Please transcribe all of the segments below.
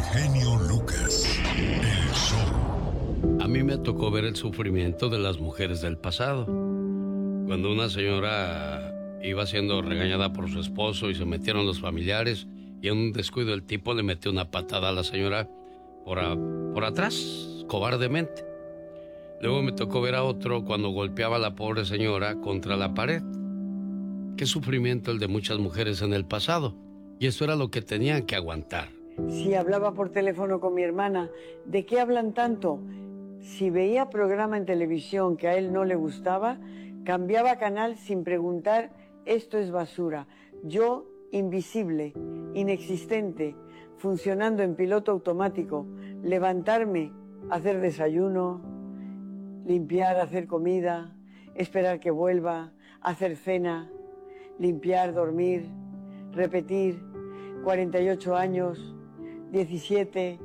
genio Lucas, el show. A mí me tocó ver el sufrimiento de las mujeres del pasado. Cuando una señora iba siendo regañada por su esposo y se metieron los familiares y en un descuido el tipo le metió una patada a la señora por atrás, cobardemente. Luego me tocó ver a otro cuando golpeaba a la pobre señora contra la pared. Qué sufrimiento el de muchas mujeres en el pasado. Y eso era lo que tenían que aguantar. Si hablaba por teléfono con mi hermana, ¿de qué hablan tanto? Si veía programa en televisión que a él no le gustaba, cambiaba canal sin preguntar, esto es basura. Yo, invisible, inexistente, funcionando en piloto automático, levantarme, hacer desayuno, limpiar, hacer comida, esperar que vuelva, hacer cena, limpiar, dormir, repetir, 48 años, 17,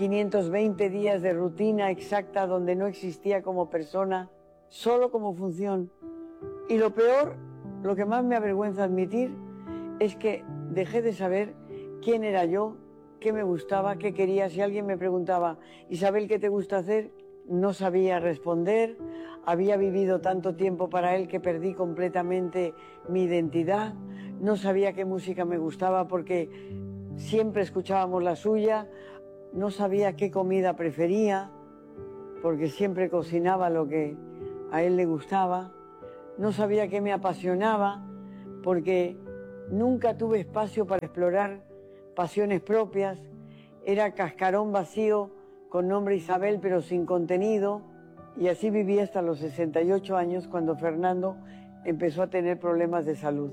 520 días de rutina exacta donde no existía como persona, solo como función. Y lo peor, lo que más me avergüenza admitir, es que dejé de saber quién era yo, qué me gustaba, qué quería. Si alguien me preguntaba, Isabel, ¿qué te gusta hacer?, no sabía responder. Había vivido tanto tiempo para él que perdí completamente mi identidad. No sabía qué música me gustaba porque siempre escuchábamos la suya. No sabía qué comida prefería porque siempre cocinaba lo que a él le gustaba. No sabía qué me apasionaba porque nunca tuve espacio para explorar pasiones propias. Era cascarón vacío con nombre Isabel pero sin contenido. Y así viví hasta los 68 años cuando Fernando empezó a tener problemas de salud.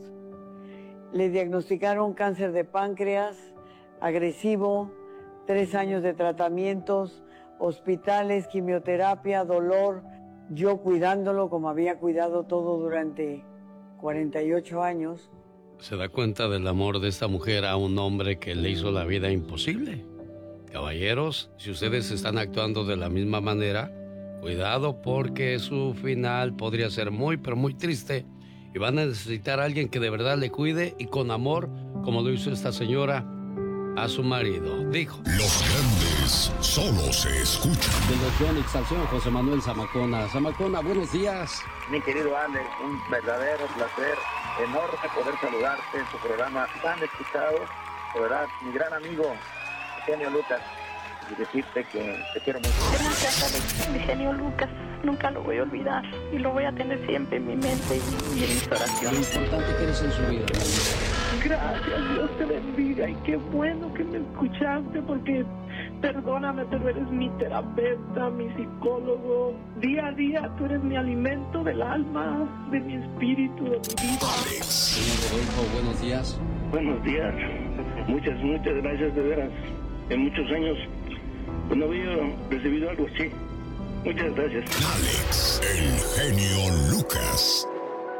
Le diagnosticaron cáncer de páncreas, agresivo, 3 años de tratamientos, hospitales, quimioterapia, dolor. Yo cuidándolo como había cuidado todo durante 48 años. ¿Se da cuenta del amor de esta mujer a un hombre que le hizo la vida imposible? Caballeros, si ustedes están actuando de la misma manera, cuidado porque su final podría ser muy, pero muy triste y van a necesitar a alguien que de verdad le cuide y con amor, como lo hizo esta señora a su marido. Dijo: Los grandes solo se escuchan. Desde Phoenix al señor José Manuel Zamacona. Zamacona, buenos días. Mi querido Alex, un verdadero placer, enorme poder saludarte en tu programa tan escuchado. De verdad, mi gran amigo, genio Lucas, y decirte que te quiero mucho. Gracias, Alex, mi genio Lucas. Nunca lo voy a olvidar y lo voy a tener siempre en mi mente y en mis Lo oraciones. importante que eres en su vida. Gracias, Dios te bendiga y qué bueno que me escuchaste porque perdóname, pero eres mi terapeuta, mi psicólogo. Día a día tú eres mi alimento del alma, de mi espíritu, de mi vida. Señor Rodolfo, buenos días. Buenos días. Muchas gracias, de veras. En muchos años pues no había recibido algo así. Muchas gracias. Alex, el genio Lucas.